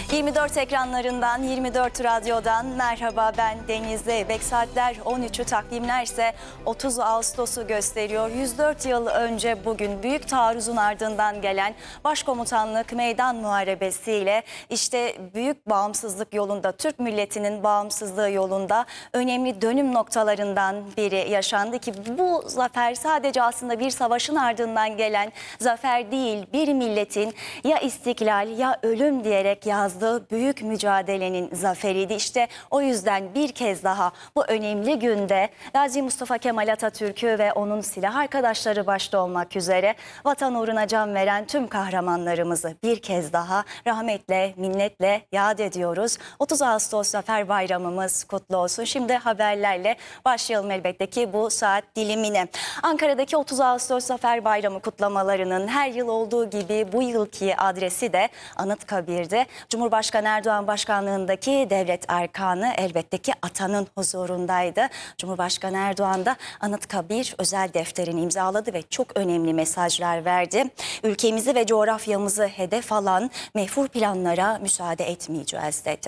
24 ekranlarından, 24 radyodan merhaba, ben Deniz Zeybek. Saatler 13'ü, takvimlerse 30 Ağustos'u gösteriyor. 104 yıl önce bugün büyük taarruzun ardından gelen Başkomutanlık Meydan Muharebesiyle işte büyük bağımsızlık yolunda, Türk milletinin bağımsızlığı yolunda önemli dönüm noktalarından biri yaşandı ki bu zafer sadece aslında bir savaşın ardından gelen zafer değil, bir milletin ya istiklal ya ölüm diyerek yazdığı büyük mücadelenin zaferiydi. İşte o yüzden bir kez daha bu önemli günde Gazi Mustafa Kemal Atatürk'ü ve onun silah arkadaşları başta olmak üzere vatan uğruna can veren tüm kahramanlarımızı bir kez daha rahmetle, minnetle yad ediyoruz. 30 Ağustos Zafer Bayramımız kutlu olsun. Şimdi haberlerle başlayalım elbette ki bu saat dilimine. Ankara'daki 30 Ağustos Zafer Bayramı kutlamalarının her yıl olduğu gibi bu yılki adresi de Anıtkabir'de. Cumhurbaşkanı Erdoğan başkanlığındaki devlet erkanı elbette ki atanın huzurundaydı. Cumhurbaşkanı Erdoğan da Anıtkabir özel defterini imzaladı ve çok önemli mesajlar verdi. Ülkemizi ve coğrafyamızı hedef alan mefhur planlara müsaade etmeyeceğiz dedi.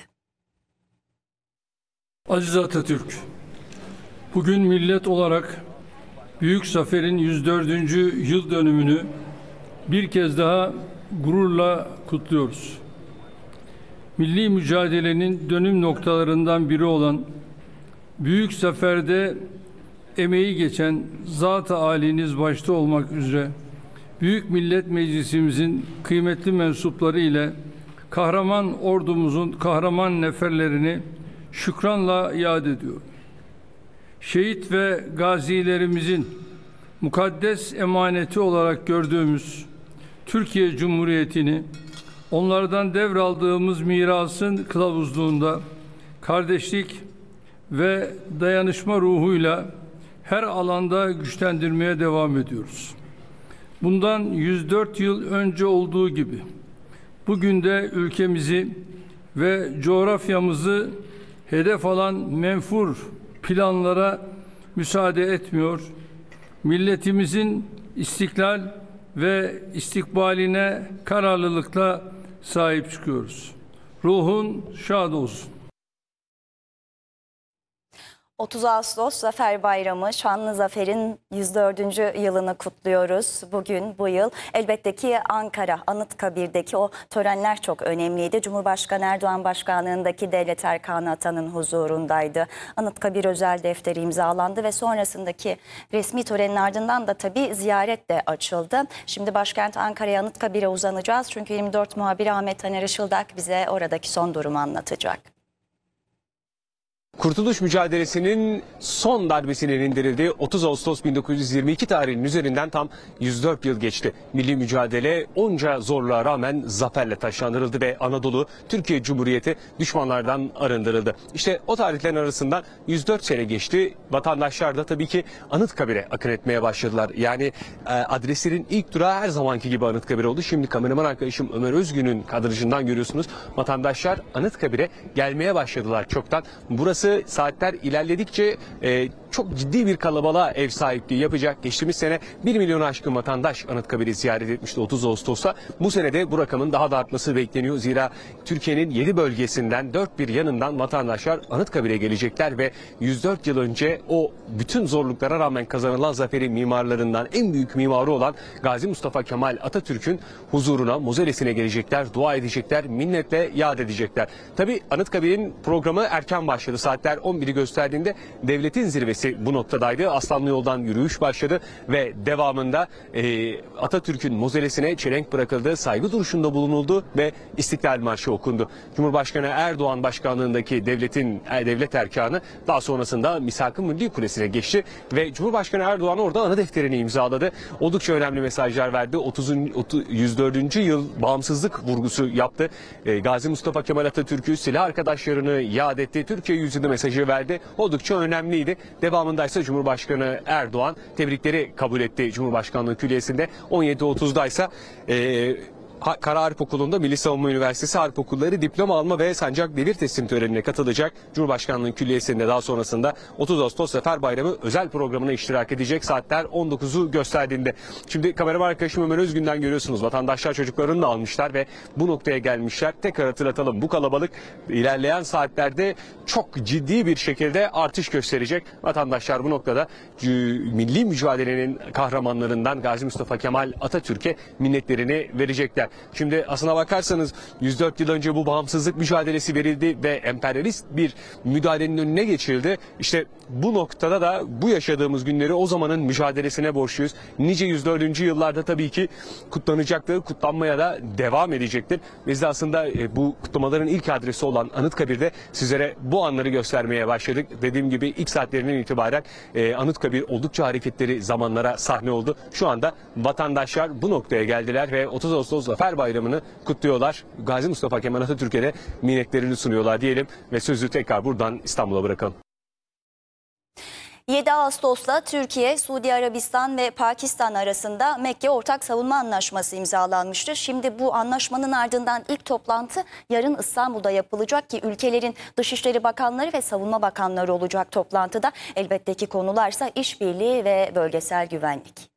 Aziz Atatürk, bugün millet olarak büyük zaferin 104. yıl dönümünü bir kez daha gururla kutluyoruz. Milli mücadelenin dönüm noktalarından biri olan büyük zaferde emeği geçen zat-ı âliniz başta olmak üzere Büyük Millet Meclisimizin kıymetli mensupları ile kahraman ordumuzun kahraman neferlerini şükranla yad ediyorum. Şehit ve gazilerimizin mukaddes emaneti olarak gördüğümüz Türkiye Cumhuriyeti'ni onlardan devraldığımız mirasın kılavuzluğunda kardeşlik ve dayanışma ruhuyla her alanda güçlendirmeye devam ediyoruz. Bundan 104 yıl önce olduğu gibi bugün de ülkemizi ve coğrafyamızı hedef alan menfur planlara müsaade etmiyor. Milletimizin istiklal ve istikbaline kararlılıkla sahip çıkıyoruz. Ruhun şad olsun. 30 Ağustos Zafer Bayramı, şanlı zaferin 104. yılını kutluyoruz bugün, bu yıl. Elbette ki Ankara, Anıtkabir'deki o törenler çok önemliydi. Cumhurbaşkanı Erdoğan başkanlığındaki devlet erkanı atanın huzurundaydı. Anıtkabir özel defteri imzalandı ve sonrasındaki resmi törenin ardından da tabii ziyaret de açıldı. Şimdi başkent Ankara'ya, Anıtkabir'e uzanacağız. Çünkü 24 muhabiri Ahmet Taner Işıldak bize oradaki son durumu anlatacak. Kurtuluş mücadelesinin son darbesinin indirildiği 30 Ağustos 1922 tarihinin üzerinden tam 104 yıl geçti. Milli mücadele onca zorluğa rağmen zaferle taşlandırıldı ve Anadolu, Türkiye Cumhuriyeti düşmanlardan arındırıldı. İşte o tarihlerin arasından 104 sene geçti. Vatandaşlar da tabii ki Anıtkabir'e akın etmeye başladılar. Yani adreslerin ilk durağı her zamanki gibi Anıtkabir oldu. Şimdi kameraman arkadaşım Ömer Özgün'ün kadrajından görüyorsunuz. Vatandaşlar Anıtkabir'e gelmeye başladılar çoktan. Burası saatler ilerledikçe çok ciddi bir kalabalığa ev sahipliği yapacak. Geçtiğimiz sene 1 milyon aşkın vatandaş Anıtkabir'i ziyaret etmişti 30 Ağustos'ta. Bu sene de bu rakamın daha da artması bekleniyor. Zira Türkiye'nin 7 bölgesinden 4 bir yanından vatandaşlar Anıtkabir'e gelecekler ve 104 yıl önce o bütün zorluklara rağmen kazanılan zaferin mimarlarından en büyük mimarı olan Gazi Mustafa Kemal Atatürk'ün huzuruna, mozelesine gelecekler, dua edecekler, minnetle yad edecekler. Tabii Anıtkabir'in programı erken başladı. Saatler 11'i gösterdiğinde devletin zirvesi bu noktadaydı. Aslanlı Yol'dan yürüyüş başladı ve devamında Atatürk'ün mozelesine çelenk bırakıldı, saygı duruşunda bulunuldu ve İstiklal Marşı okundu. Cumhurbaşkanı Erdoğan başkanlığındaki devlet erkanı daha sonrasında Misak-ı Milli Kulesi'ne geçti ve Cumhurbaşkanı Erdoğan orada ana defterini imzaladı. Oldukça önemli mesajlar verdi. 104. yıl bağımsızlık vurgusu yaptı. Gazi Mustafa Kemal Atatürk'ü, silah arkadaşlarını yad etti. Türkiye yüzünde mesajı verdi. Oldukça önemliydi. Devamında ise Cumhurbaşkanı Erdoğan tebrikleri kabul etti Cumhurbaşkanlığı Külliyesi'nde. 17.30'da ise Kara Harp Okulu'nda Milli Savunma Üniversitesi Harp Okulları diploma alma ve sancak devir teslim törenine katılacak. Cumhurbaşkanlığı Külliyesi'nde daha sonrasında 30 Ağustos Zafer Bayramı özel programına iştirak edecek. Saatler 19'u gösterdiğinde. Şimdi kameraman arkadaşım Ömer Özgün'den görüyorsunuz. Vatandaşlar çocuklarını da almışlar ve bu noktaya gelmişler. Tekrar hatırlatalım, bu kalabalık ilerleyen saatlerde çok ciddi bir şekilde artış gösterecek. Vatandaşlar bu noktada milli mücadelenin kahramanlarından Gazi Mustafa Kemal Atatürk'e minnetlerini verecekler. Şimdi aslına bakarsanız 104 yıl önce bu bağımsızlık mücadelesi verildi ve emperyalist bir müdahalenin önüne geçildi. İşte bu noktada da bu yaşadığımız günleri o zamanın mücadelesine borçluyuz. Nice 104. yıllarda tabii ki kutlanacaktır, kutlanmaya da devam edecektir. Biz de aslında bu kutlamaların ilk adresi olan Anıtkabir'de sizlere bu anları göstermeye başladık. Dediğim gibi ilk saatlerinden itibaren Anıtkabir oldukça hareketleri zamanlara sahne oldu. Şu anda vatandaşlar bu noktaya geldiler ve 30 Ağustos Zafer Bayramı'nı kutluyorlar. Gazi Mustafa Kemal Atatürk'e de minnetlerini sunuyorlar diyelim ve sözü tekrar buradan İstanbul'a bırakalım. 7 Ağustos'ta Türkiye, Suudi Arabistan ve Pakistan arasında Mekke Ortak Savunma Anlaşması imzalanmıştı. Şimdi bu anlaşmanın ardından ilk toplantı yarın İstanbul'da yapılacak ki ülkelerin Dışişleri Bakanları ve Savunma Bakanları olacak toplantıda. Elbette ki konularsa işbirliği ve bölgesel güvenlik.